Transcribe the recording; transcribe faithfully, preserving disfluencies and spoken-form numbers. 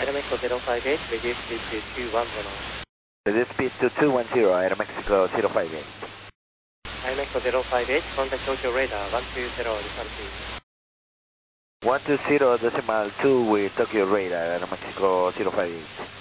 Aeromexico zero five eight, reduce speed to two one zero. Reduce speed to two one zero, Aeromexico zero five eight. Aeromexico zero five eight, contact Tokyo radar one two zero decimal two. one two zero decimal two with Tokyo radar, Aeromexico zero five eight.